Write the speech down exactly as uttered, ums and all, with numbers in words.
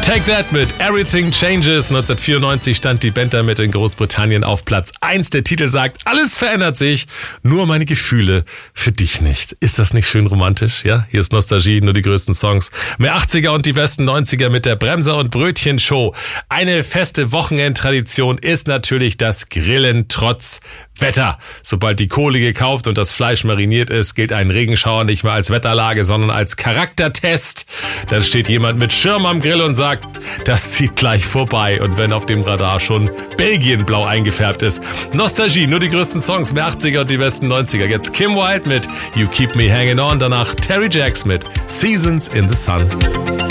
Take That mit Everything Changes. neunzehnhundertvierundneunzig stand die Band damit in Großbritannien auf Platz eins. Der Titel sagt, alles verändert sich, nur meine Gefühle für dich nicht. Ist das nicht schön romantisch? Ja, hier ist Nostalgie, nur die größten Songs. Mehr achtziger und die besten neunziger mit der Bremser- und Brötchen-Show. Eine feste Wochenendtradition ist natürlich das Grillen trotz Wetter. Sobald die Kohle gekauft und das Fleisch mariniert ist, gilt ein Regenschauer nicht mehr als Wetterlage, sondern als Charaktertest. Dann steht jemand mit Schirm am Grill und sagt, das zieht gleich vorbei. Und wenn auf dem Radar schon Belgien blau eingefärbt ist. Nostalgie, nur die größten Songs, mehr achtziger und die besten neunziger. Jetzt Kim Wilde mit You Keep Me Hanging On, danach Terry Jacks mit Seasons in the Sun.